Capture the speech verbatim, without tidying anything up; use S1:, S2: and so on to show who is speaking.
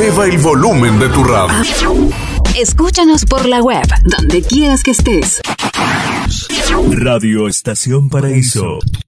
S1: Eleva el volumen de tu radio.
S2: Escúchanos por la web, donde quieras que estés.
S3: Radio Estación Paraíso